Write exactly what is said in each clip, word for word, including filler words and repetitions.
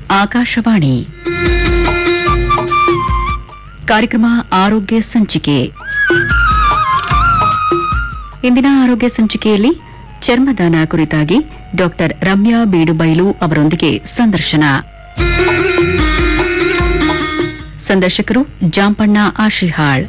ಆಕಾಶವಾಣಿ ಕಾರ್ಯಕ್ರಮ ಆರೋಗ್ಯ ಸಂಚಿಕೆ. ಇಂದಿನ ಆರೋಗ್ಯ ಸಂಚಿಕೆಯಲ್ಲಿ ಚರ್ಮದಾನ ಕುರಿತಾಗಿ ಡಾಕ್ಟರ್ ರಮ್ಯಾ ಬೀಡುಬೈಲು ಅವರೊಂದಿಗೆ ಸಂದರ್ಶನ. ಸಂದರ್ಶಕರು ಜಾಂಪಣ್ಣ ಆಶಿಹಾಳ್.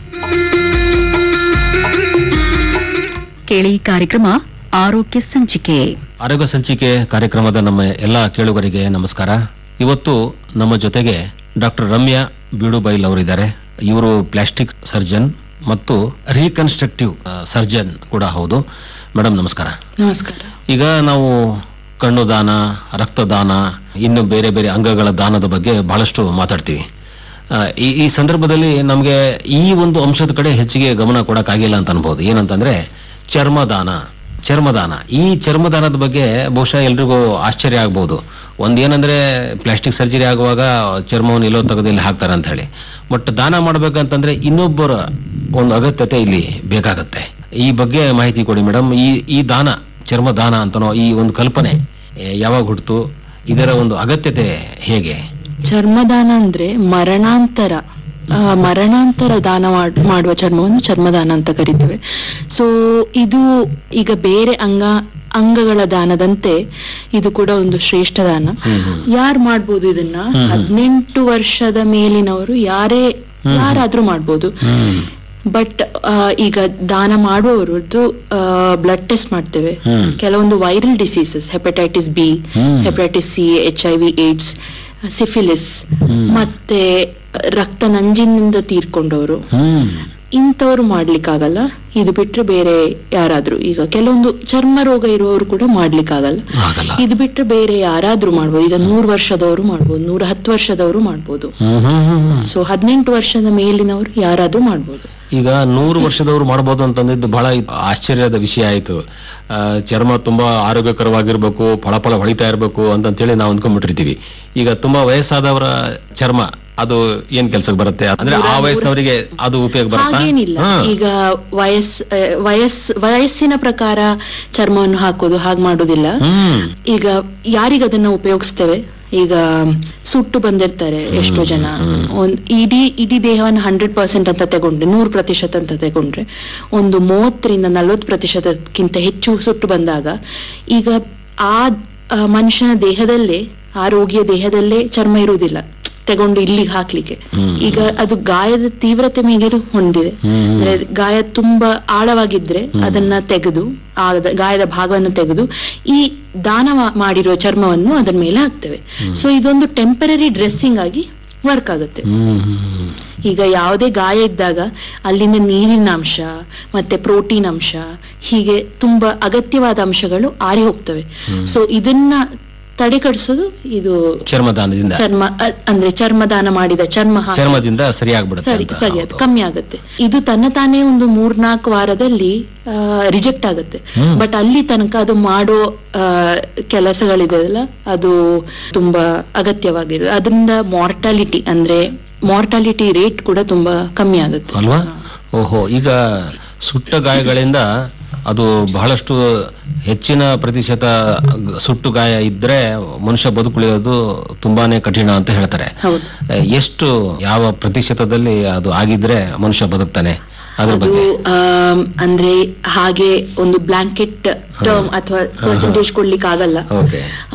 ಕೇಳಿ ಕಾರ್ಯಕ್ರಮ ಆರೋಗ್ಯ ಸಂಚಿಕೆ. ಆರೋಗ್ಯ ಸಂಚಿಕೆ ಕಾರ್ಯಕ್ರಮದ ನಮ್ಮ ಎಲ್ಲಾ ಕೇಳುಗರಿಗೆ ನಮಸ್ಕಾರ. ಇವತ್ತು ನಮ್ಮ ಜೊತೆಗೆ ಡಾಕ್ಟರ್ ರಮ್ಯಾ ಬೀಡುಬೈಲ್ ಅವರಿದ್ದಾರೆ. ಇವರು ಪ್ಲಾಸ್ಟಿಕ್ ಸರ್ಜನ್ ಮತ್ತು ರೀಕನ್ಸ್ಟ್ರಕ್ಟಿವ್ ಸರ್ಜನ್ ಕೂಡ ಹೌದು. ಮೇಡಮ್ ನಮಸ್ಕಾರ. ನಮಸ್ಕಾರ. ಈಗ ನಾವು ಕಣ್ಣು ದಾನ, ರಕ್ತದಾನ, ಇನ್ನು ಬೇರೆ ಬೇರೆ ಅಂಗಗಳ ದಾನದ ಬಗ್ಗೆ ಬಹಳಷ್ಟು ಮಾತಾಡ್ತೀವಿ. ಈ ಈ ಸಂದರ್ಭದಲ್ಲಿ ನಮಗೆ ಈ ಒಂದು ಅಂಶದ ಕಡೆ ಹೆಚ್ಚಿಗೆ ಗಮನ ಕೊಡಕ್ಕಾಗಿಲ್ಲ ಅಂತ ಅನ್ಬೋದು. ಏನಂತಂದ್ರೆ ಚರ್ಮದಾನ. ಚರ್ಮದಾನ ಈ ಚರ್ಮದಾನದ ಬಗ್ಗೆ ಬಹುಶಃ ಎಲ್ರಿಗೂ ಆಶ್ಚರ್ಯ ಆಗ್ಬಹುದು. ಒಂದೇನಂದ್ರೆ ಪ್ಲಾಸ್ಟಿಕ್ ಸರ್ಜರಿ ಆಗುವಾಗ ಚರ್ಮವನ್ನು ಎಲ್ಲೋ ತೆಗೆದು ಇಲ್ಲಿ ಹಾಕ್ತಾರೆ ಅಂತ ಹೇಳಿ, ಬಟ್ ದಾನ ಮಾಡ್ಬೇಕಂತಂದ್ರೆ ಇನ್ನೊಬ್ಬರ ಒಂದು ಅಗತ್ಯತೆ ಇಲ್ಲಿ ಬೇಕಾಗತ್ತೆ. ಈ ಬಗ್ಗೆ ಮಾಹಿತಿ ಕೊಡಿ ಮೇಡಮ್. ಈ ಈ ದಾನ, ಚರ್ಮದಾನ ಅಂತನೋ ಈ ಒಂದು ಕಲ್ಪನೆ ಯಾವಾಗ ಹುಟ್ಟಿತು? ಇದರ ಒಂದು ಅಗತ್ಯತೆ ಹೇಗೆ? ಚರ್ಮದಾನ ಅಂದ್ರೆ ಮರಣಾಂತರ ಮರಣಾಂತರ ದಾನ ಮಾಡುವ ಚರ್ಮವನ್ನು ಚರ್ಮದಾನ ಅಂತ ಕರಿತೇವೆ. ಸೊ ಇದು ಈಗ ಬೇರೆ ಅಂಗ ಅಂಗಗಳ ದಾನದಂತೆ ಇದು ಕೂಡ ಒಂದು ಶ್ರೇಷ್ಠ ದಾನ. ಯಾರು ಮಾಡ್ಬೋದು ಇದನ್ನ? ಹದಿನೆಂಟು ವರ್ಷದ ಮೇಲಿನವರು ಯಾರೇ ಯಾರಾದ್ರೂ ಮಾಡ್ಬೋದು. ಬಟ್ ಈಗ ದಾನ ಮಾಡುವವರದ್ದು ಬ್ಲಡ್ ಟೆಸ್ಟ್ ಮಾಡ್ತೇವೆ. ಕೆಲವೊಂದು viral diseases, hepatitis B, hepatitis C, H I V AIDS, syphilis, ಮತ್ತೆ ರಕ್ತ ನಂಜಿನಿಂದ ತೀರ್ಕೊಂಡವರು, ಇಂಥವ್ರು ಮಾಡ್ಲಿಕ್ಕಾಗಲ್ಲ. ಇದು ಬಿಟ್ರೆ ಬೇರೆ ಯಾರಾದ್ರೂ, ಈಗ ಕೆಲವೊಂದು ಚರ್ಮ ರೋಗ ಇರುವವರು ಕೂಡ ಮಾಡ್ಲಿಕ್ಕಾಗಲ್ಲ. ಇದು ಬಿಟ್ರೆ ಬೇರೆ ಯಾರಾದ್ರೂ ಮಾಡ್ಬೋದು. ಈಗ ನೂರು ವರ್ಷದವರು ಮಾಡ್ಬೋದು, ನೂರ ಹತ್ತು ವರ್ಷದವರು ಮಾಡ್ಬೋದು. ಸೊ ಹದಿನೆಂಟು ವರ್ಷದ ಮೇಲಿನವರು ಯಾರಾದ್ರೂ ಮಾಡ್ಬೋದು. ಈಗ ನೂರು ವರ್ಷದವರು ಮಾಡಬಹುದು ಅಂತಂದಿದ್ದು ಬಹಳ ಆಶ್ಚರ್ಯದ ವಿಷಯ ಆಯ್ತು. ಚರ್ಮ ತುಂಬಾ ಆರೋಗ್ಯಕರವಾಗಿರ್ಬೇಕು, ಫಳಫಳ ಹೊಳಿತಾ ಇರ್ಬೇಕು ಅಂತೇಳಿ ನಾವು ಅಂದ್ಕೊಂಡ್ಬಿಟ್ಟಿರ್ತೀವಿ. ಈಗ ತುಂಬಾ ವಯಸ್ಸಾದವರ ಚರ್ಮ ಅದು ಏನ್ ಕೆಲ್ಸಕ್ಕೆ ಬರುತ್ತೆ? ಅಂದ್ರೆ ಆ ವಯಸ್ಸಿನವರಿಗೆ ಅದು ಉಪಯೋಗ ಬರುತ್ತೆ? ಹಾಗೇನಿಲ್ಲ. ಈಗ ವಯಸ್ ವಯಸ್ ವಯಸ್ಸಿನ ಪ್ರಕಾರ ಚರ್ಮವನ್ನು ಹಾಕೋದು ಹಾಗೆ ಮಾಡೋದಿಲ್ಲ. ಈಗ ಯಾರಿಗದನ್ನ ಉಪಯೋಗಿಸ್ತೇವೆ? ಈಗ ಸುಟ್ಟು ಬಂದಿರ್ತಾರೆ ಎಷ್ಟೋ ಜನ. ಒಂದ್ ಇಡೀ ಇಡೀ ದೇಹವನ್ನು ಹಂಡ್ರೆಡ್ ಪರ್ಸೆಂಟ್ ಅಂತ ತಗೊಂಡ್ರೆ, ನೂರು ಪ್ರತಿಶತ ಅಂತ ತಗೊಂಡ್ರೆ, ಒಂದು ಮೂವತ್ತರಿಂದ ನಲ್ವತ್ತು ಪ್ರತಿಶತಕ್ಕಿಂತ ಹೆಚ್ಚು ಸುಟ್ಟು ಬಂದಾಗ ಈಗ ಆ ಮನುಷ್ಯನ ದೇಹದಲ್ಲೇ, ಆ ರೋಗಿಯ ದೇಹದಲ್ಲೇ ಚರ್ಮ ಇರುವುದಿಲ್ಲ ತಗೊಂಡು ಇಲ್ಲಿಗೆ ಹಾಕ್ಲಿಕ್ಕೆ. ಈಗ ಅದು ಗಾಯದ ತೀವ್ರತೆ ಮೇಲೆ ಹೊಂದಿದೆ. ಅಂದ್ರೆ ಗಾಯ ತುಂಬಾ ಆಳವಾಗಿದ್ರೆ ಅದನ್ನ ತೆಗೆದು, ಆ ಗಾಯದ ಭಾಗವನ್ನು ತೆಗೆದು ಈ ದಾನ ಮಾಡಿರೋ ಚರ್ಮವನ್ನು ಅದರ ಮೇಲೆ ಹಾಕ್ತೇವೆ. ಸೊ ಇದೊಂದು ಟೆಂಪರರಿ ಡ್ರೆಸ್ಸಿಂಗ್ ಆಗಿ ವರ್ಕ್ ಆಗುತ್ತೆ. ಈಗ ಯಾವುದೇ ಗಾಯ ಇದ್ದಾಗ ಅಲ್ಲಿಂದ ನೀರಿನ ಅಂಶ ಮತ್ತೆ ಪ್ರೋಟೀನ್ ಅಂಶ, ಹೀಗೆ ತುಂಬಾ ಅಗತ್ಯವಾದ ಅಂಶಗಳು ಆರಿ ಹೋಗ್ತವೆ. ಸೊ ಇದನ್ನ ತಡೆಗಡಿಸೋದು ಇದು ಚರ್ಮದಾನದಿಂದ. ಚರ್ಮ ಅಂದ್ರೆ ಚರ್ಮದಾನ ಮಾಡಿದ ಚರ್ಮ ಚರ್ಮದಿಂದ ಸರಿಯಾಗ್ಬಿಡುತ್ತೆ, ಸರಿ ಸರಿ ಅದು ಕಮ್ಮಿ ಆಗುತ್ತೆ. ಇದು ತನ್ನ ತಾನೇ ಒಂದು ಮೂರ್ನಾಲ್ಕು ವಾರದಲ್ಲಿ ರಿಜೆಕ್ಟ್ ಆಗುತ್ತೆ. ಬಟ್ ಅಲ್ಲಿ ತನಕ ಅದು ಮಾಡೋ ಕೆಲಸಗಳಿದೆಯಲ್ಲ, ಅದು ತುಂಬಾ ಅಗತ್ಯವಾಗಿರೋದು. ಅದರಿಂದ ಮಾರ್ಟಾಲಿಟಿ ಅಂದ್ರೆ ಮಾರ್ಟಾಲಿಟಿ ರೇಟ್ ಕೂಡ ತುಂಬಾ ಕಮ್ಮಿ ಆಗುತ್ತೆ ಅಲ್ವಾ? ಓಹೋ. ಈಗ ಸುಟ್ಟ ಗಾಯಗಳಿಂದ ಅದು ಬಹಳಷ್ಟು ಹೆಚ್ಚಿನ ಪ್ರತಿಶತ ಸುಟ್ಟು ಗಾಯ ಇದ್ರೆ ಮನುಷ್ಯ ಬದುಕುಳಿಯೋದು ತುಂಬಾನೇ ಕಠಿಣ ಅಂತ ಹೇಳ್ತಾರೆ. ಎಷ್ಟು, ಯಾವ ಪ್ರತಿಶತದಲ್ಲಿ ಅದು ಆಗಿದ್ರೆ ಮನುಷ್ಯ ಬದುಕ್ತಾನೆ? ಅದ್ರ ಬಗ್ಗೆ ಅಂದ್ರೆ ಹಾಗೆ ಒಂದು ಬ್ಲಾಂಕೆಟ್ ಟರ್ಮ್ ಅಥವಾ ಪರ್ಸೆಂಟೇಜ್ ಕೊಡ್ಲಿಕ್ಕೆ ಆಗಲ್ಲ.